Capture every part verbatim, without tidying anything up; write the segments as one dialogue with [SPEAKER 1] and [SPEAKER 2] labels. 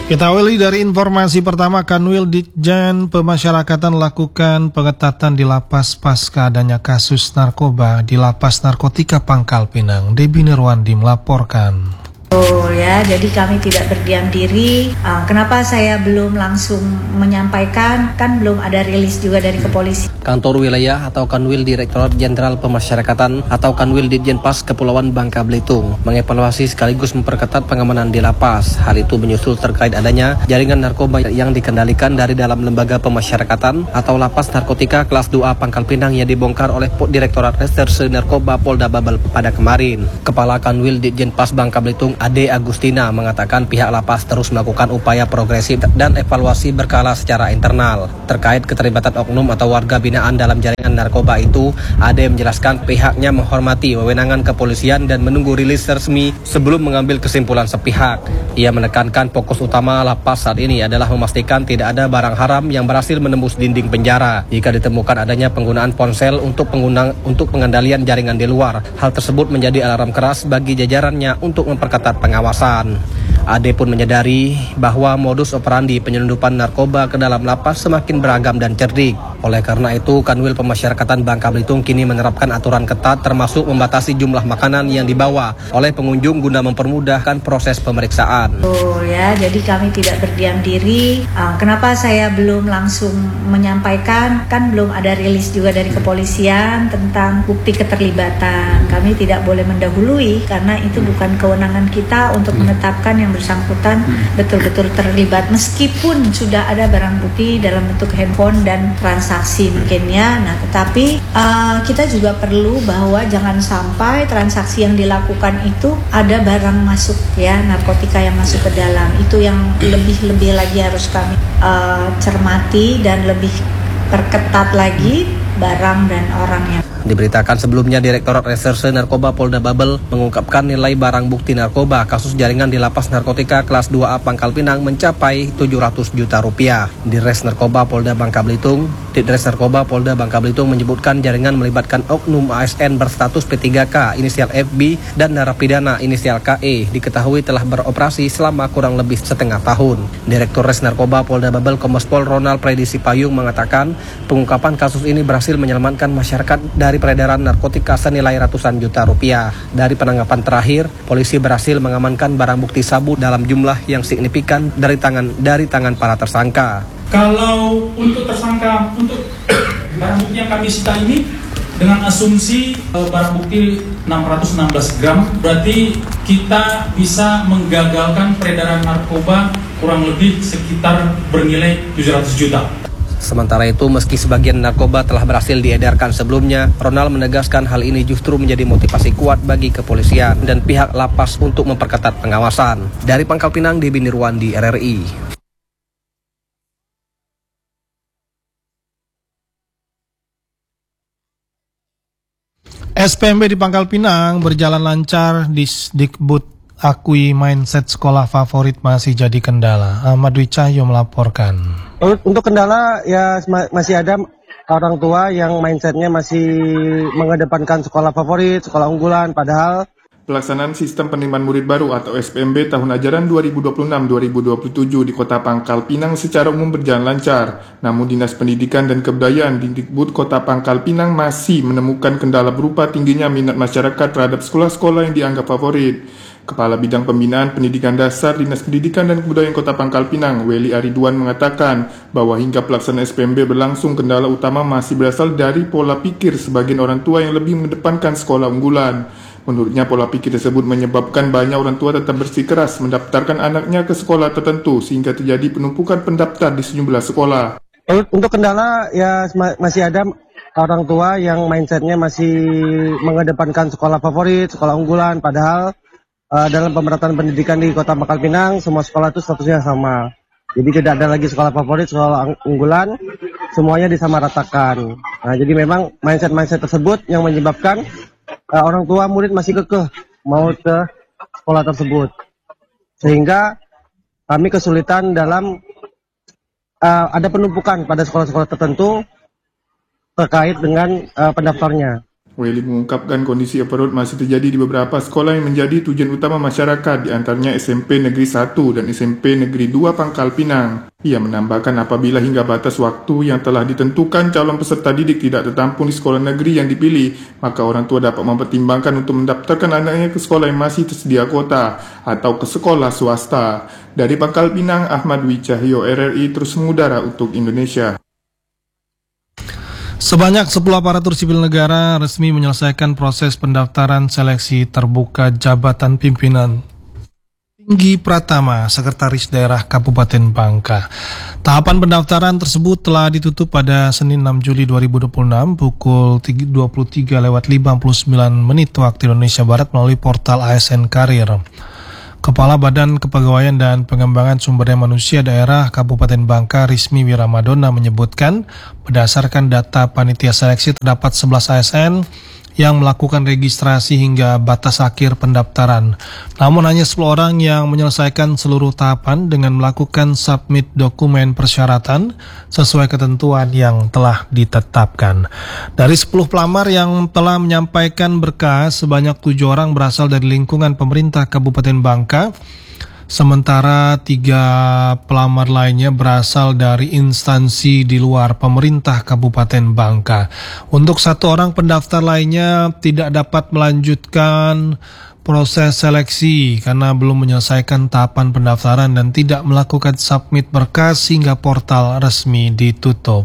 [SPEAKER 1] Kita awali dari informasi pertama. Kanwil Ditjen Pemasyarakatan lakukan pengetatan di lapas pasca adanya kasus narkoba di Lapas Narkotika Pangkal Pinang. Debbie Nirwandi melaporkan.
[SPEAKER 2] Oh ya, jadi kami tidak berdiam diri. Uh, kenapa saya belum langsung menyampaikan? Kan belum ada rilis juga dari kepolisian.
[SPEAKER 3] Kantor Wilayah atau Kanwil Direktorat Jenderal Pemasyarakatan atau Kanwil Ditjenpas Kepulauan Bangka Belitung mengevaluasi sekaligus memperketat pengamanan di lapas. Hal itu menyusul terkait adanya jaringan narkoba yang dikendalikan dari dalam lembaga pemasyarakatan atau Lapas Narkotika Kelas dua A Pangkal Pinang yang dibongkar oleh Direktorat Reserse Narkoba Polda Babel pada kemarin. Kepala Kanwil Ditjenpas Bangka Belitung Ade Agustina mengatakan pihak lapas terus melakukan upaya progresif dan evaluasi berkala secara internal. Terkait keterlibatan oknum atau warga binaan dalam jaringan narkoba itu, Ade menjelaskan pihaknya menghormati wewenangan kepolisian dan menunggu rilis resmi sebelum mengambil kesimpulan sepihak. Ia menekankan fokus utama lapas saat ini adalah memastikan tidak ada barang haram yang berhasil menembus dinding penjara. Jika ditemukan adanya penggunaan ponsel untuk pengguna, untuk pengendalian jaringan di luar, hal tersebut menjadi alarm keras bagi jajarannya untuk memperketat pengawasan. Ade pun menyadari bahwa modus operandi penyelundupan narkoba ke dalam lapas semakin beragam dan cerdik. Oleh karena itu, Kanwil Pemasyarakatan Bangka Belitung kini menerapkan aturan ketat termasuk membatasi jumlah makanan yang dibawa oleh pengunjung guna mempermudahkan proses pemeriksaan.
[SPEAKER 2] Oh ya, jadi kami tidak berdiam diri. Uh, kenapa saya belum langsung menyampaikan? Kan belum ada rilis juga dari kepolisian tentang bukti keterlibatan. Kami tidak boleh mendahului karena itu bukan kewenangan kita untuk menetapkan yang bersangkutan betul-betul terlibat, meskipun sudah ada barang bukti dalam bentuk handphone dan transaksi mungkin ya. Nah, tetapi uh, kita juga perlu bahwa jangan sampai transaksi yang dilakukan itu ada barang masuk ya, narkotika yang masuk ke dalam. Itu yang lebih-lebih lagi harus kami uh, cermati dan lebih perketat lagi barang dan orangnya.
[SPEAKER 3] Diberitakan sebelumnya Direktorat Reserse Narkoba Polda Babel mengungkapkan nilai barang bukti narkoba kasus jaringan di Lapas Narkotika Kelas dua A Pangkal Pinang mencapai tujuh ratus juta rupiah. Di Res Narkoba Polda Bangka Belitung, Ditres Narkoba Polda Bangka Belitung menyebutkan jaringan melibatkan oknum A S N berstatus P tiga K inisial F B dan narapidana inisial K E diketahui telah beroperasi selama kurang lebih setengah tahun. Direktur Res Narkoba Polda Babel Kombes Pol Ronald Predisi Payung mengatakan pengungkapan kasus ini berhasil menyelamatkan masyarakat dari peredaran narkotika senilai ratusan juta rupiah. Dari penangkapan terakhir, polisi berhasil mengamankan barang bukti sabu dalam jumlah yang signifikan dari tangan dari tangan para tersangka.
[SPEAKER 4] Kalau untuk tersangka, untuk barang bukti yang kami sita ini dengan asumsi e, barang bukti enam ratus enam belas gram, berarti kita bisa menggagalkan peredaran narkoba kurang lebih sekitar bernilai tujuh ratus juta.
[SPEAKER 3] Sementara itu, meski sebagian narkoba telah berhasil diedarkan sebelumnya, Ronald menegaskan hal ini justru menjadi motivasi kuat bagi kepolisian dan pihak lapas untuk memperketat pengawasan. Dari Pangkal Pinang, Debbie Nirwandi, R R I.
[SPEAKER 1] S P M B di Pangkal Pinang berjalan lancar. Disdikbud akui mindset sekolah favorit masih jadi kendala. Ahmad Dwi Cahyo melaporkan.
[SPEAKER 5] Untuk kendala ya masih ada orang tua yang mindsetnya masih mengedepankan sekolah favorit, sekolah unggulan, padahal
[SPEAKER 6] pelaksanaan sistem penerimaan murid baru atau S P M B tahun ajaran dua ribu dua puluh enam dua ribu dua puluh tujuh di Kota Pangkal Pinang secara umum berjalan lancar. Namun Dinas Pendidikan dan Kebudayaan Dikbud Kota Pangkal Pinang masih menemukan kendala berupa tingginya minat masyarakat terhadap sekolah-sekolah yang dianggap favorit. Kepala Bidang Pembinaan Pendidikan Dasar Dinas Pendidikan dan Kebudayaan Kota Pangkal Pinang, Weli Ariduan mengatakan bahwa hingga pelaksanaan S P M B berlangsung, kendala utama masih berasal dari pola pikir sebagian orang tua yang lebih mengedepankan sekolah unggulan. Menurutnya, pola pikir tersebut menyebabkan banyak orang tua tetap bersikeras mendaftarkan anaknya ke sekolah tertentu sehingga terjadi penumpukan pendaftar di sejumlah sekolah.
[SPEAKER 5] Untuk kendala ya masih ada orang tua yang mindsetnya masih mengedepankan sekolah favorit, sekolah unggulan, padahal Uh, dalam pemerataan pendidikan di Kota Pangkal Pinang, semua sekolah itu statusnya sama. Jadi tidak ada lagi sekolah favorit, sekolah unggulan, semuanya disamaratakan. Nah, jadi memang mindset-mindset tersebut yang menyebabkan uh, orang tua murid masih kekeh mau ke sekolah tersebut. Sehingga kami kesulitan dalam uh, ada penumpukan pada sekolah-sekolah tertentu terkait dengan uh, pendaftarnya.
[SPEAKER 6] Weli mengungkapkan kondisi overload masih terjadi di beberapa sekolah yang menjadi tujuan utama masyarakat, di antaranya S M P Negeri satu dan S M P Negeri dua Pangkal Pinang. Ia menambahkan apabila hingga batas waktu yang telah ditentukan calon peserta didik tidak tertampung di sekolah negeri yang dipilih, maka orang tua dapat mempertimbangkan untuk mendaftarkan anaknya ke sekolah yang masih tersedia kuota atau ke sekolah swasta. Dari Pangkal Pinang, Ahmad Wicahyo, R R I terus mengudara untuk Indonesia.
[SPEAKER 1] Sebanyak sepuluh aparatur sipil negara resmi menyelesaikan proses pendaftaran seleksi terbuka jabatan pimpinan tinggi Pratama, Sekretaris Daerah Kabupaten Bangka. Tahapan pendaftaran tersebut telah ditutup pada Senin enam Juli dua ribu dua puluh enam pukul dua puluh tiga lewat lima puluh sembilan menit waktu Indonesia Barat melalui portal A S N Karir. Kepala Badan Kepegawaian dan Pengembangan Sumber Daya Manusia Daerah Kabupaten Bangka, Rismi Wiramadona, menyebutkan berdasarkan data panitia seleksi terdapat sebelas A S N yang melakukan registrasi hingga batas akhir pendaftaran. Namun hanya sepuluh orang yang menyelesaikan seluruh tahapan dengan melakukan submit dokumen persyaratan sesuai ketentuan yang telah ditetapkan. Dari sepuluh pelamar yang telah menyampaikan berkas, sebanyak tujuh orang berasal dari lingkungan pemerintah Kabupaten Bangka, sementara tiga pelamar lainnya berasal dari instansi di luar pemerintah Kabupaten Bangka. Untuk satu orang pendaftar lainnya tidak dapat melanjutkan proses seleksi karena belum menyelesaikan tahapan pendaftaran dan tidak melakukan submit berkas hingga portal resmi ditutup.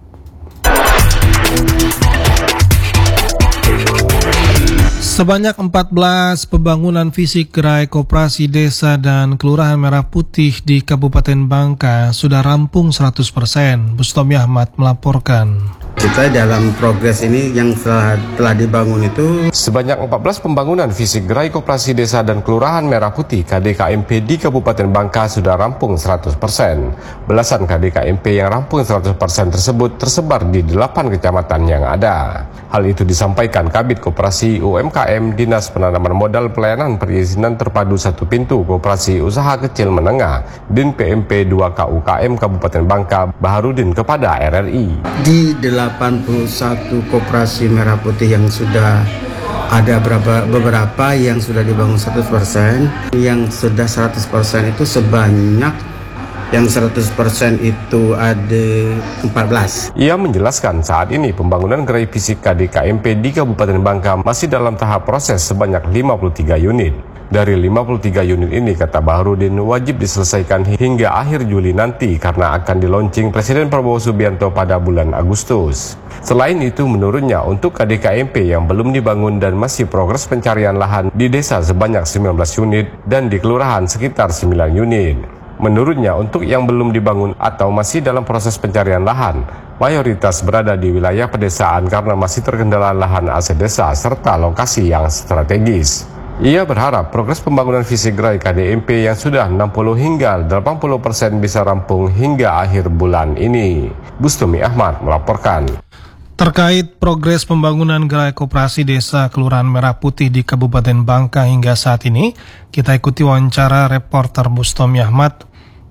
[SPEAKER 1] Sebanyak empat belas pembangunan fisik gerai koperasi desa dan kelurahan Merah Putih di Kabupaten Bangka sudah rampung seratus persen. Bustomi Ahmad melaporkan.
[SPEAKER 7] Kita dalam progres ini yang telah, telah dibangun itu
[SPEAKER 8] sebanyak empat belas pembangunan fisik gerai koperasi desa dan kelurahan Merah Putih K D K M P di Kabupaten Bangka sudah rampung seratus persen. Belasan K D K M P yang rampung seratus persen tersebut tersebar di delapan kecamatan yang ada. Hal itu disampaikan Kabid Koperasi U M K M Dinas Penanaman Modal Pelayanan Perizinan Terpadu Satu Pintu Koperasi Usaha Kecil Menengah Din P M P dua K U K M Kabupaten Bangka, Baharudin, kepada R R I.
[SPEAKER 7] Di delapan puluh satu koperasi Merah Putih yang sudah ada beberapa, beberapa yang sudah dibangun seratus persen, yang sudah seratus persen itu sebanyak yang seratus persen itu ada empat belas.
[SPEAKER 8] Ia menjelaskan saat ini pembangunan gerai fisik K D K M P di Kabupaten Bangka masih dalam tahap proses sebanyak lima puluh tiga unit. Dari lima puluh tiga unit ini, kata Baharudin, wajib diselesaikan hingga akhir Juli nanti karena akan dilaunching Presiden Prabowo Subianto pada bulan Agustus. Selain itu, menurutnya untuk K D K M P yang belum dibangun dan masih progres pencarian lahan di desa sebanyak sembilan belas unit dan di kelurahan sekitar sembilan unit. Menurutnya, untuk yang belum dibangun atau masih dalam proses pencarian lahan, mayoritas berada di wilayah pedesaan karena masih terkendala lahan aset desa serta lokasi yang strategis. Ia berharap progres pembangunan fisik gerai K D M P yang sudah enam puluh hingga delapan puluh persen bisa rampung hingga akhir bulan ini. Bustomi Ahmad melaporkan.
[SPEAKER 1] Terkait progres pembangunan gerai koperasi desa Kelurahan Merah Putih di Kabupaten Bangka hingga saat ini, kita ikuti wawancara reporter Bustomi Ahmad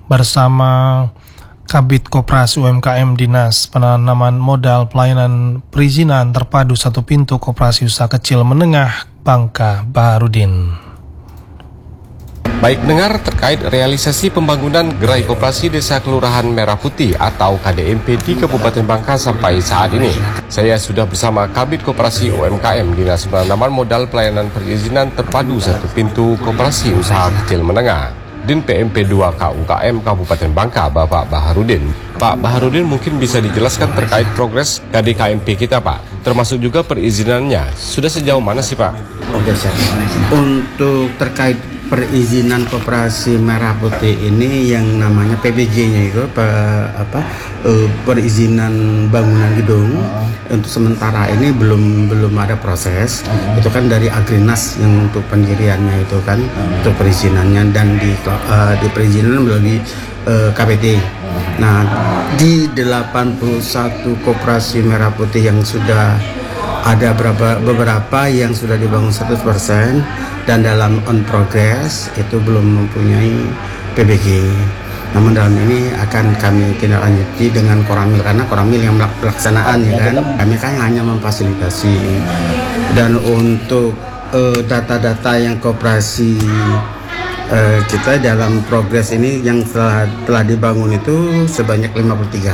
[SPEAKER 1] bersama Kabid Koperasi U M K M Dinas Penanaman Modal Pelayanan Perizinan Terpadu Satu Pintu Koperasi Usaha Kecil Menengah Bangka, Baharudin.
[SPEAKER 8] Baik dengar terkait realisasi pembangunan gerai koperasi desa Kelurahan Merah Putih atau K D M P di Kabupaten Bangka sampai saat ini. Saya sudah bersama Kabid Koperasi U M K M Dinas Penanaman Modal Pelayanan Perizinan Terpadu Satu Pintu Koperasi Usaha Kecil Menengah Din P M P dua K U K M Kabupaten Bangka, Bapak Baharudin. Pak Baharudin, mungkin bisa dijelaskan terkait progres K D K M P kita, Pak, termasuk juga perizinannya. Sudah sejauh mana sih, Pak?
[SPEAKER 7] Oke, siap. Untuk terkait perizinan koperasi Merah Putih ini yang namanya P B J-nya itu apa, apa uh, perizinan bangunan gedung uh-huh. Untuk sementara ini belum belum ada proses. Uh-huh. Itu kan dari Agrinas yang untuk pendiriannya itu kan uh-huh. Untuk perizinannya dan di uh, di perizinan melalui uh, K P T. Uh-huh. Nah, di delapan puluh satu koperasi Merah Putih yang sudah ada beberapa, beberapa yang sudah dibangun seratus persen dan dalam on progress itu belum mempunyai P B G. Namun dalam ini akan kami tindak lanjuti dengan Koramil, karena Koramil yang pelaksanaan ya kan, kami kan hanya memfasilitasi. Dan untuk uh, data-data yang koperasi uh, kita dalam progres ini yang telah, telah dibangun itu sebanyak lima puluh tiga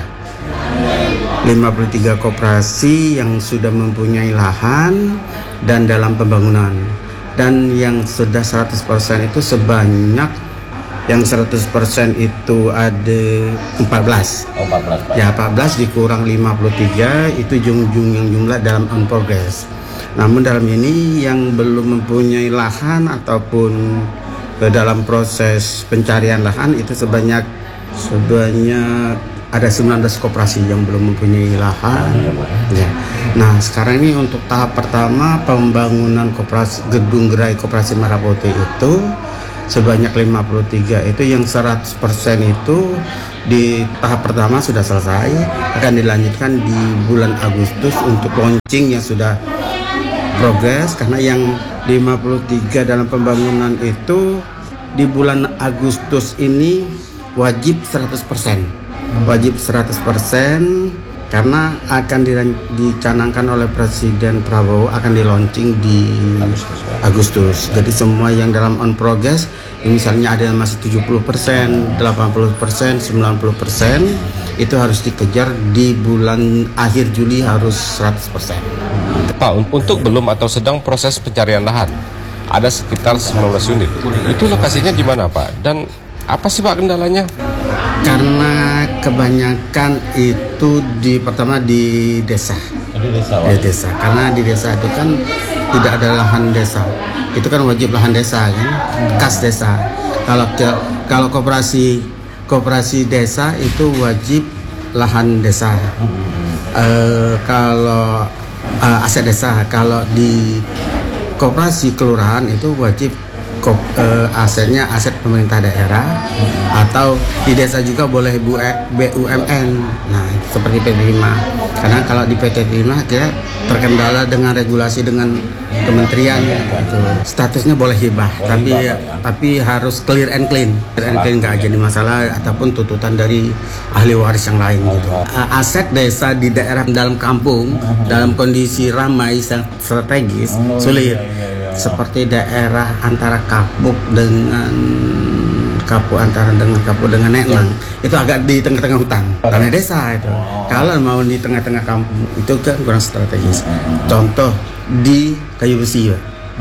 [SPEAKER 7] lima puluh tiga koperasi yang sudah mempunyai lahan dan dalam pembangunan. Dan yang sudah seratus persen itu sebanyak, yang seratus persen itu ada empat belas.
[SPEAKER 9] Oh, empat belas, Pak.
[SPEAKER 7] Ya, empat belas dikurang lima puluh tiga itu jung-jung yang jumlah dalam on progress. Namun dalam ini yang belum mempunyai lahan ataupun ke dalam proses pencarian lahan itu sebanyak sebanyak ada sembilan belas koperasi yang belum mempunyai lahan. Ya. Nah, sekarang ini untuk tahap pertama pembangunan koperasi gedung gerai Koperasi Merah Putih itu sebanyak lima puluh tiga, itu yang seratus persen itu di tahap pertama sudah selesai, akan dilanjutkan di bulan Agustus untuk launching yang sudah progres, karena yang lima puluh tiga dalam pembangunan itu di bulan Agustus ini wajib seratus persen. Wajib seratus persen karena akan dicanangkan oleh Presiden Prabowo, akan di launching di Agustus. Jadi semua yang dalam on progress, misalnya ada yang masih tujuh puluh persen, delapan puluh persen, sembilan puluh persen, itu harus dikejar di bulan akhir Juli harus seratus persen.
[SPEAKER 8] Pak, untuk belum atau sedang proses pencarian lahan, ada sekitar sembilan belas unit. Itu lokasinya di mana, Pak? Dan apa sih Pak kendalanya?
[SPEAKER 7] Karena kebanyakan itu di pertama di desa.
[SPEAKER 9] Di desa,
[SPEAKER 7] di desa. Karena di desa itu kan tidak ada lahan desa. Itu kan wajib lahan desa kan, kas desa. Kalau kalau koperasi koperasi desa itu wajib lahan desa. Uh, kalau uh, aset desa, kalau di koperasi kelurahan itu wajib Kop, uh, asetnya aset pemerintah daerah, atau di desa juga boleh B U M N. Nah, seperti P T lima. Karena kalau di P T lima kita terkendala dengan regulasi dengan kementerian gitu. Statusnya boleh hibah, tapi ya, tapi harus clear and clean. Clear and clean nggak jadi masalah, ataupun tuntutan dari ahli waris yang lain gitu. Uh, aset desa di daerah dalam kampung dalam kondisi ramai strategis sulit. Seperti daerah antara Kapuk dengan Kapuk antara dengan Kapuk dengan Nenang, itu agak di tengah-tengah hutan, tanah desa itu. Kalau mau di tengah-tengah kampung itu kan kurang strategis. Contoh di Kayu Besi,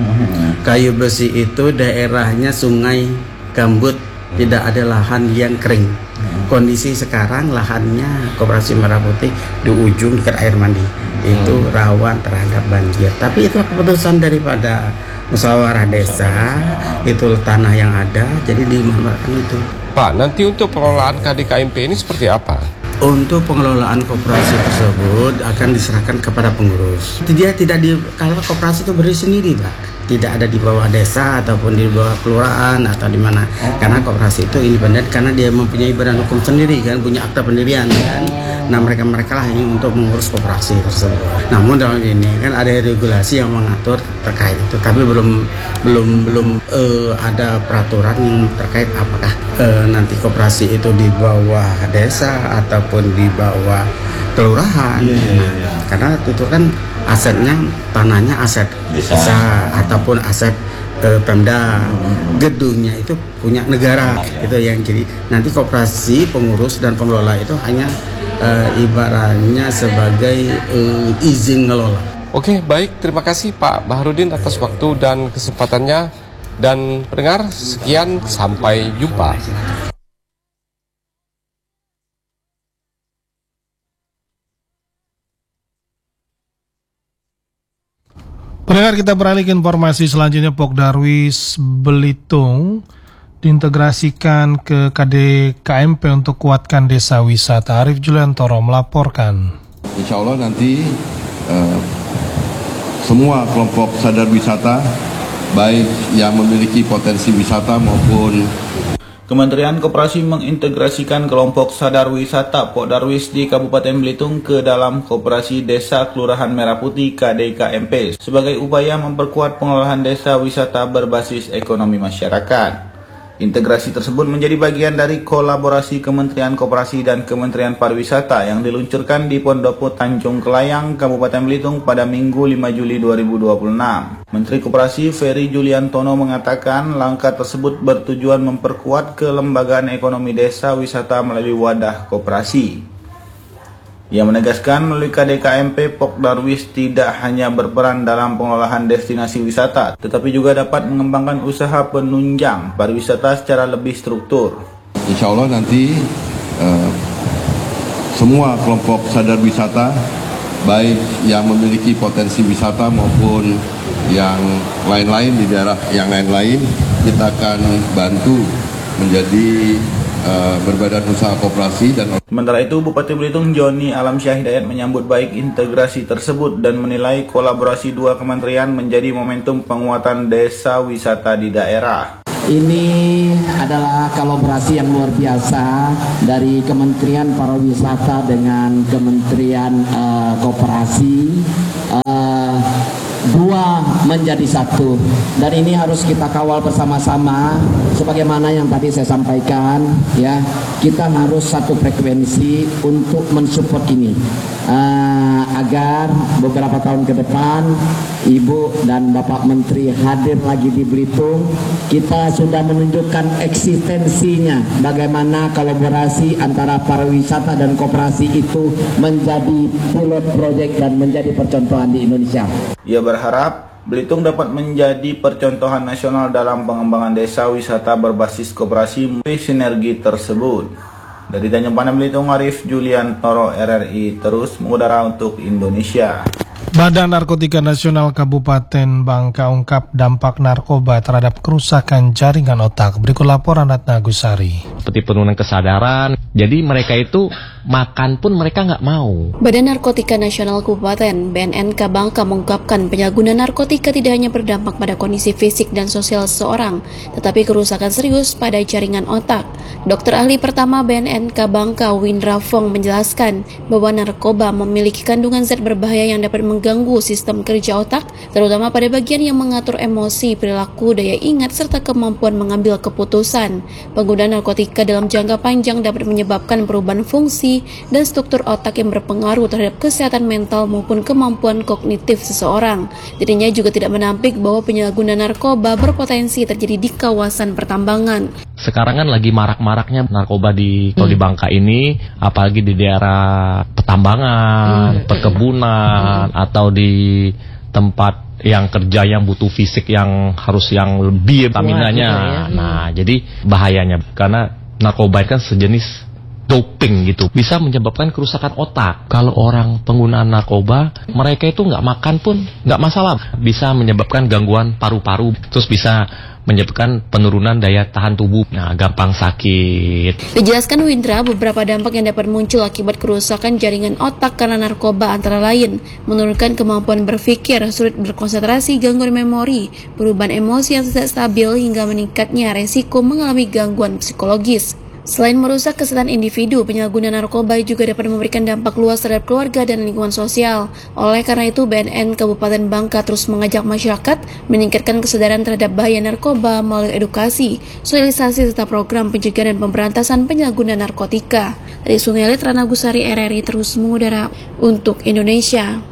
[SPEAKER 7] Kayu Besi itu daerahnya sungai gambut, tidak ada lahan yang kering. Kondisi sekarang lahannya Koperasi Merah Putih di ujung dekat air mandi, itu rawan terhadap banjir. Tapi itu keputusan daripada musyawarah desa, itu tanah yang ada, jadi dimanfaatkan itu.
[SPEAKER 8] Pak, nanti untuk pengelolaan K D K M P ini seperti apa?
[SPEAKER 7] Untuk pengelolaan koperasi tersebut akan diserahkan kepada pengurus. Dia tidak di, kalau koperasi itu berdiri sendiri, Pak. Tidak ada di bawah desa ataupun di bawah kelurahan atau di mana. Karena koperasi itu independen, karena dia mempunyai badan hukum sendiri kan, punya akta pendirian kan. Nah, mereka-mereka lah yang untuk mengurus koperasi tersebut. Namun dalam ini kan ada regulasi yang mengatur terkait itu, tapi belum belum belum uh, ada peraturan yang terkait apakah uh, nanti koperasi itu di bawah desa ataupun di bawah kelurahan. Yeah, yeah, yeah. Nah, karena itu kan asetnya, tanahnya aset desa, desa ataupun aset uh, Pemda, hmm. gedungnya itu punya negara. Yeah. Itu yang jadi nanti koperasi pengurus dan pengelola itu hanya Uh, ibaratnya sebagai uh, izin ngelola.
[SPEAKER 8] Oke, baik. Terima kasih Pak Baharudin atas waktu dan kesempatannya. Dan pendengar, sekian. Sampai jumpa.
[SPEAKER 1] Pendengar, kita beralih ke informasi selanjutnya. Pokdarwis Belitung diintegrasikan ke K D K M P untuk kuatkan desa wisata. Arif Juliantoro melaporkan.
[SPEAKER 10] Insya Allah nanti eh, semua kelompok sadar wisata, baik yang memiliki potensi wisata maupun
[SPEAKER 11] Kementerian Koperasi mengintegrasikan kelompok sadar wisata Pokdarwis di Kabupaten Belitung ke dalam Koperasi Desa Kelurahan Merah Putih K D K M P sebagai upaya memperkuat pengelolaan desa wisata berbasis ekonomi masyarakat. Integrasi tersebut menjadi bagian dari kolaborasi Kementerian Koperasi dan Kementerian Pariwisata yang diluncurkan di Pondopo Tanjung Kelayang, Kabupaten Belitung pada Minggu lima Juli dua ribu dua puluh enam. Menteri Koperasi Ferry Juliantono mengatakan langkah tersebut bertujuan memperkuat kelembagaan ekonomi desa wisata melalui wadah koperasi. Ia menegaskan melalui K D K M P, Pok Darwis tidak hanya berperan dalam pengolahan destinasi wisata, tetapi juga dapat mengembangkan usaha penunjang pariwisata secara lebih struktur.
[SPEAKER 10] Insya Allah nanti eh, semua kelompok sadar wisata, baik yang memiliki potensi wisata maupun yang lain-lain di daerah yang lain-lain, kita akan bantu menjadi Uh, berbadan usaha koperasi. Dan
[SPEAKER 11] sementara itu Bupati Belitung Joni Alamsyah Hidayat menyambut baik integrasi tersebut dan menilai kolaborasi dua kementerian menjadi momentum penguatan desa wisata di daerah.
[SPEAKER 9] Ini adalah kolaborasi yang luar biasa dari Kementerian Pariwisata dengan Kementerian uh, Koperasi. Uh, Dua menjadi satu, dan ini harus kita kawal bersama-sama. Sebagaimana yang tadi saya sampaikan, ya, kita harus satu frekuensi untuk mensupport ini uh, agar beberapa tahun ke depan Ibu dan Bapak Menteri hadir lagi di Belitung. Kita sudah menunjukkan eksistensinya, bagaimana kolaborasi antara pariwisata dan koperasi itu menjadi pilot project dan menjadi percontohan di Indonesia.
[SPEAKER 11] Ia berharap Belitung dapat menjadi percontohan nasional dalam pengembangan desa wisata berbasis koperasi melalui sinergi tersebut. Dari Tanjung Pandan Belitung, Arif Juliantoro, R R I, terus mengudara untuk Indonesia.
[SPEAKER 1] Badan Narkotika Nasional Kabupaten Bangka ungkap dampak narkoba terhadap kerusakan jaringan otak. Berikut laporan Ratna Gusari.
[SPEAKER 12] Seperti penurunan kesadaran, jadi mereka itu makan pun mereka nggak mau.
[SPEAKER 13] Badan Narkotika Nasional Kabupaten B N N K Bangka mengungkapkan penyalahgunaan narkotika tidak hanya berdampak pada kondisi fisik dan sosial seseorang, tetapi kerusakan serius pada jaringan otak. Dokter ahli pertama B N N K Bangka Windra Fong menjelaskan bahwa narkoba memiliki kandungan zat berbahaya yang dapat mengganggu sistem kerja otak, terutama pada bagian yang mengatur emosi, perilaku, daya ingat, serta kemampuan mengambil keputusan. Penggunaan narkotika dalam jangka panjang dapat menyebabkan perubahan fungsi dan struktur otak yang berpengaruh terhadap kesehatan mental maupun kemampuan kognitif seseorang. Dirinya juga tidak menampik bahwa penyalahgunaan narkoba berpotensi terjadi di kawasan pertambangan.
[SPEAKER 12] Sekarang kan lagi marak-maraknya narkoba di hmm. di Bangka ini, apalagi di daerah pertambangan, hmm. perkebunan, hmm. atau di tempat yang kerja yang butuh fisik yang harus yang lebih staminanya. Ya. Nah, jadi bahayanya karena narkoba kan sejenis doping gitu, bisa menyebabkan kerusakan otak. Kalau orang penggunaan narkoba, mereka itu nggak makan pun nggak masalah, bisa menyebabkan gangguan paru-paru, terus bisa menyebabkan penurunan daya tahan tubuh, nah gampang sakit.
[SPEAKER 13] Dijelaskan Windra, beberapa dampak yang dapat muncul akibat kerusakan jaringan otak karena narkoba antara lain menurunkan kemampuan berpikir, sulit berkonsentrasi, gangguan memori, perubahan emosi yang tidak stabil, hingga meningkatnya resiko mengalami gangguan psikologis. Selain merusak kesehatan individu, penyalahgunaan narkoba juga dapat memberikan dampak luas terhadap keluarga dan lingkungan sosial. Oleh karena itu, B N N Kabupaten Bangka terus mengajak masyarakat meningkatkan kesadaran terhadap bahaya narkoba melalui edukasi, sosialisasi, serta program pencegahan dan pemberantasan penyalahgunaan narkotika. Dari Sungai Lit, Ratna Gusari, R R I, terus mengudara untuk Indonesia.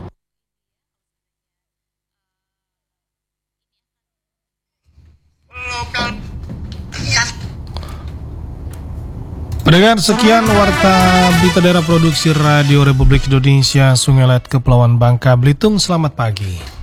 [SPEAKER 1] Pendengar, sekian warta berita daerah produksi Radio Republik Indonesia Sungai Lit, Kepulauan Bangka Belitung. Selamat pagi.